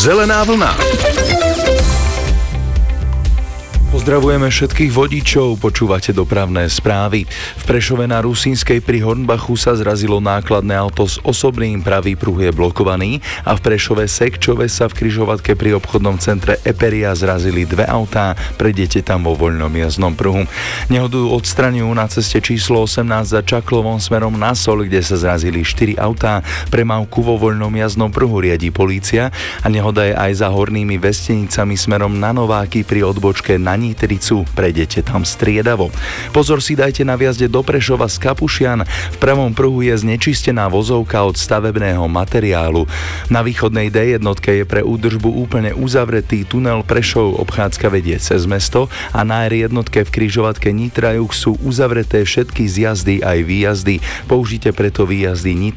Zelená vlna. Pozdravujeme všetkých vodičov, počúvate dopravné správy. V Prešove na Rusínskej pri Hornbachu sa zrazilo nákladné auto s osobným, pravý pruh je blokovaný a v Prešove Sekčove sa v križovatke pri obchodnom centre Eperia zrazili dve autá, prejdete tam vo voľnom jazdnom pruhu. Nehodu odstraňujú na ceste číslo 18 za Čaklovom smerom na Sol, kde sa zrazili 4 autá. Premávku vo voľnom jazdnom pruhu riadi polícia a nehoda je aj za Hornými Vestenicami smerom na Nováky pri odbočke na Nitricu, prejdete tam striedavo. Pozor si dajte na vjazde do Prešova z Kapušian, v pravom pruhu je znečistená vozovka od stavebného materiálu. Na východnej D1 je pre údržbu úplne uzavretý tunel Prešov, obchádzka vedie cez mesto a na R1 v križovatke Nitra Juh sú uzavreté všetky zjazdy aj výjazdy. Použite preto výjazdy